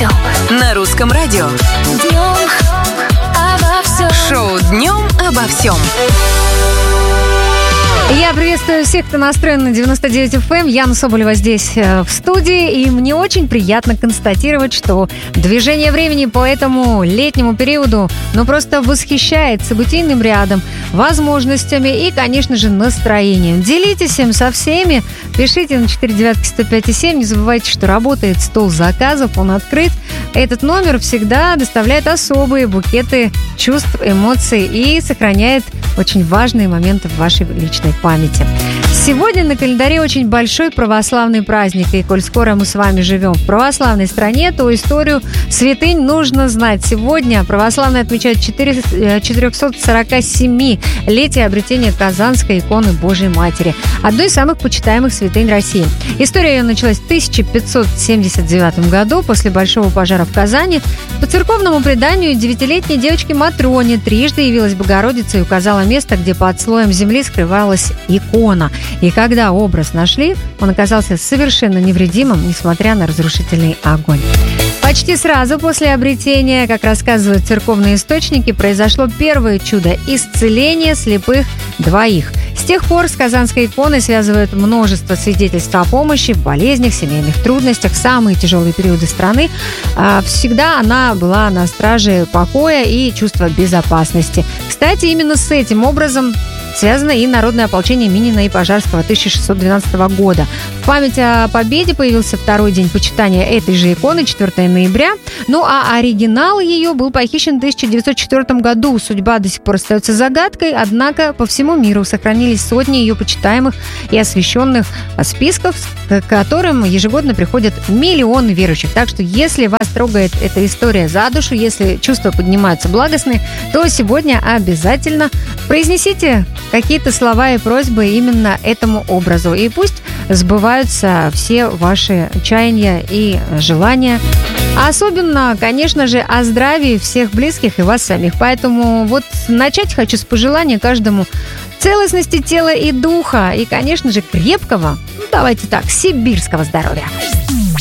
всем. На русском радио. Днем обо всем. Шоу «Днем обо всем». Я приветствую всех, кто настроен на 99 FM. Яна Соболева здесь в студии. И мне очень приятно констатировать, что движение времени по этому летнему периоду просто восхищает событийным рядом, возможностями и, конечно же, настроением. Делитесь им со всеми. Пишите на 495,7. Не забывайте, что работает стол заказов, он открыт. Этот номер всегда доставляет особые букеты чувств, эмоций и сохраняет очень важные моменты в вашей личной памяти. Сегодня на календаре очень большой православный праздник, и коль скоро мы с вами живем в православной стране, то историю святынь нужно знать. Сегодня православные отмечают 447-летие обретения Казанской иконы Божией Матери, одной из самых почитаемых святынь России. История ее началась в 1579 году после большого пожара в Казани. По церковному преданию 9-летней девочке Матроне трижды явилась Богородица и указала место, где под слоем земли скрывалась икона. И когда образ нашли, он оказался совершенно невредимым, несмотря на разрушительный огонь. Почти сразу после обретения, как рассказывают церковные источники, произошло первое чудо – исцеление слепых двоих. С тех пор с Казанской иконой связывают множество свидетельств о помощи в болезнях, семейных трудностях, в самые тяжелые периоды страны. Всегда она была на страже покоя и чувства безопасности. Кстати, именно с этим образом связано и народное ополчение Минина и Пожарского 1612 года. В память о победе появился второй день почитания этой же иконы, 4 ноября. Ну а оригинал ее был похищен в 1904 году. Судьба до сих пор остается загадкой, однако по всему миру сохранились сотни ее почитаемых и освященных списков, к которым ежегодно приходят миллионы верующих. Так что если вас трогает эта история за душу, если чувства поднимаются благостные, то сегодня обязательно произнесите какие-то слова и просьбы именно этому образу. И пусть сбываются все ваши чаяния и желания. А особенно, конечно же, о здравии всех близких и вас самих. Поэтому начать хочу с пожелания каждому целостности тела и духа. И, конечно же, крепкого, давайте так, сибирского здоровья.